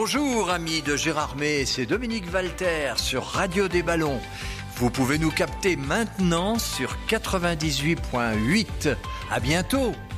Bonjour amis de Gérardmer, c'est Dominique Walter sur Radio des Ballons. Vous pouvez nous capter maintenant sur 98.8. À bientôt.